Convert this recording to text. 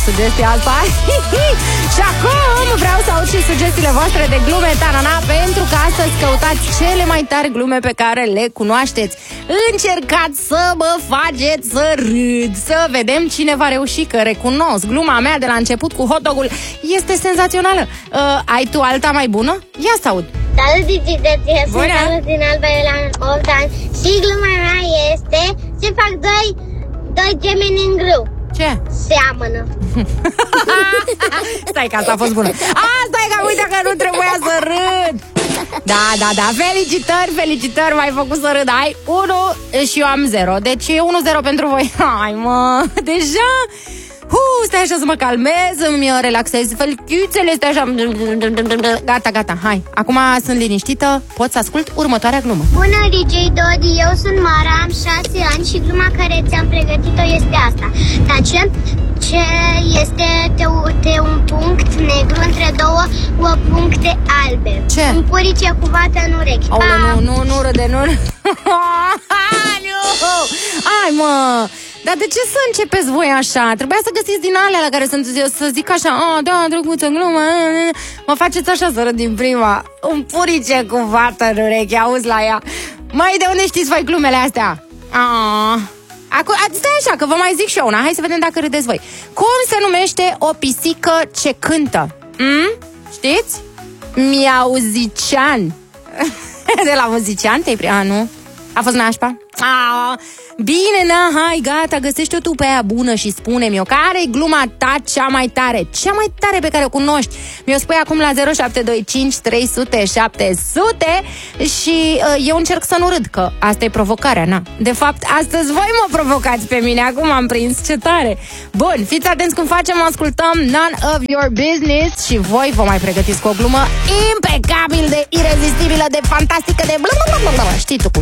sugestia asta. Și acum vreau să aud și sugestiile voastre de glume, tanana, pentru că astăzi căutați cele mai tari glume pe care le cunoașteți. Încercați să mă faceți să râd, să vedem cine va reuși, că recunosc, gluma mea de la început cu hot-dog-ul este senzațională. Ai tu alta mai bună? Ia să aud. Salut, Digitație, sunt Carlos din Alba Iulian Oldan și gluma mea este: se fac doi gemeni în grâu. Ce? Seamănă. Stai că asta a fost bună. Stai că uite că nu trebuia să râd. Da, felicitări, m-ai făcut să râd. Ai 1 și eu am 0. Deci e 1-0 pentru voi. Hai mă, deja. Stai așa să mă calmez, îmi relaxez fălchiuțele, stai așa. Gata, hai. Acum sunt liniștită, pot să ascult următoarea glumă. Bună, DJ Dodi, eu sunt Mara, am 6 ani și gluma care ți-am pregătit-o este asta. Dar ce este un punct negru între două puncte albe? Ce? Un purice cu vată în urechi. Nu râde, nu. Hai mă. Dar de ce să începeți voi așa? Trebuia să găsiți din alea la care să zic așa: da, drăguță, glumă. Mă faceți așa să râd din prima. Un purice cu vată în urechi, auzi la ea. Mai de unde știți voi glumele astea? Stai așa, că vă mai zic și eu una. Hai să vedem dacă râdeți voi. Cum se numește o pisică ce cântă? Știți? Miauzicean. De la muzician te-ai nu? A fost nașpa? Bine, hai, gata, găsește-o tu pe aia bună și spune-mi-o. Care-i gluma ta cea mai tare? Cea mai tare pe care o cunoști? Mi-o spui acum la 0725 300 700 și eu încerc să nu râd, că asta e provocarea, na. De fapt, astăzi voi mă provocați pe mine, acum am prins, ce tare. Bun, fiți atenți cum facem, ascultăm None of Your Business și voi vă mai pregătiți cu o glumă impecabil de irezistibilă, de fantastică, de blablabla. Știi tu cum.